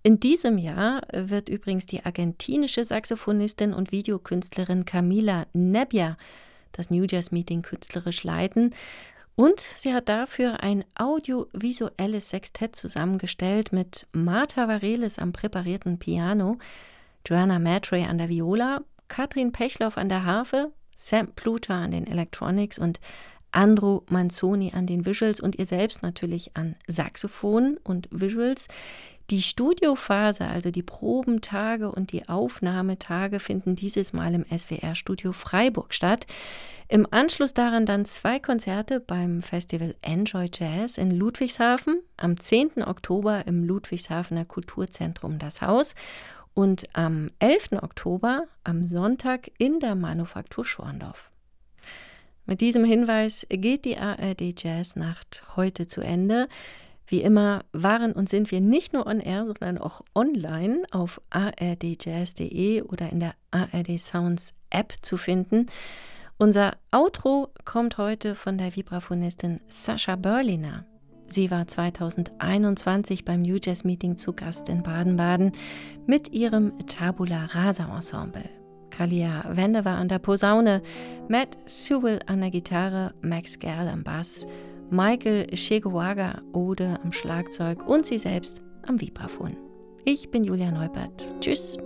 In diesem Jahr wird übrigens die argentinische Saxophonistin und Videokünstlerin Camila Nebbia das New Jazz Meeting künstlerisch leiten. Und sie hat dafür ein audiovisuelles Sextett zusammengestellt mit Martha Varelis am präparierten Piano, Joanna Matre an der Viola, Katrin Pechloff an der Harfe, Sam Pluter an den Electronics und Andrew Manzoni an den Visuals und ihr selbst natürlich an Saxophon und Visuals. Die Studiophase, also die Probentage und die Aufnahmetage, finden dieses Mal im SWR-Studio Freiburg statt. Im Anschluss daran dann 2 Konzerte beim Festival Enjoy Jazz in Ludwigshafen, am 10. Oktober im Ludwigshafener Kulturzentrum Das Haus und am 11. Oktober am Sonntag in der Manufaktur Schorndorf. Mit diesem Hinweis geht die ARD Jazznacht heute zu Ende. Wie immer waren und sind wir nicht nur on air, sondern auch online auf ardjazz.de oder in der ARD Sounds App zu finden. Unser Outro kommt heute von der Vibraphonistin Sascha Berliner. Sie war 2021 beim New Jazz Meeting zu Gast in Baden-Baden mit ihrem Tabula Rasa Ensemble. Kalia Wende war an der Posaune, Matt Sewell an der Gitarre, Max Gerl am Bass, Michael Chegowaga Ode am Schlagzeug und sie selbst am Vibraphon. Ich bin Julia Neubert. Tschüss.